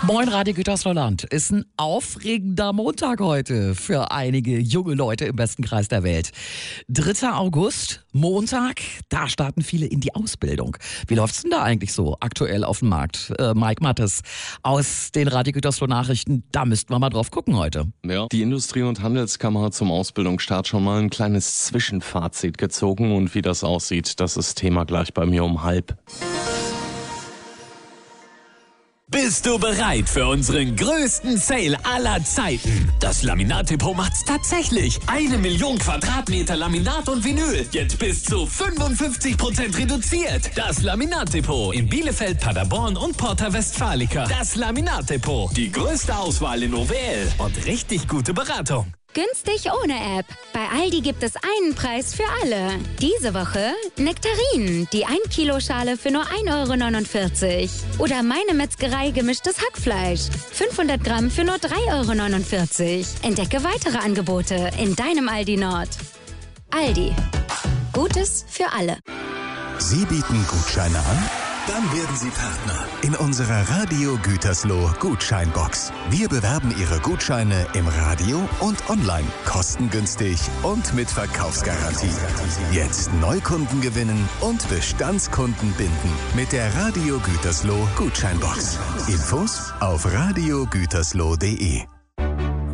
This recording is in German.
Moin Radio Gütersloh-Land. Ist ein aufregender Montag heute für einige junge Leute im besten Kreis der Welt. 3. August, Montag, da starten viele in die Ausbildung. Wie läuft's denn da eigentlich so aktuell auf dem Markt? Mike Mattes aus den Radio Gütersloh-Nachrichten, da müssten wir mal drauf gucken heute. Ja, die Industrie- und Handelskammer hat zum Ausbildungsstart schon mal ein kleines Zwischenfazit gezogen und wie das aussieht, das ist Thema gleich bei mir um 12:30. Bist du bereit für unseren größten Sale aller Zeiten? Das Laminat-Depot macht's tatsächlich. 1 Million Quadratmeter Laminat und Vinyl. Jetzt bis zu 55% reduziert. Das Laminat-Depot in Bielefeld, Paderborn und Porta Westfalica. Das Laminat-Depot. Die größte Auswahl in OWL und richtig gute Beratung. Günstig ohne App. Bei Aldi gibt es einen Preis für alle. Diese Woche Nektarinen, die 1 Kilo Schale für nur 1,49 €. Oder Meine Metzgerei gemischtes Hackfleisch. 500 Gramm für nur 3,49 €. Entdecke weitere Angebote in deinem Aldi Nord. Aldi. Gutes für alle. Sie bieten Gutscheine an? Dann werden Sie Partner in unserer Radio Gütersloh Gutscheinbox. Wir bewerben Ihre Gutscheine im Radio und online, kostengünstig und mit Verkaufsgarantie. Jetzt Neukunden gewinnen und Bestandskunden binden mit der Radio Gütersloh Gutscheinbox. Infos auf radiogütersloh.de.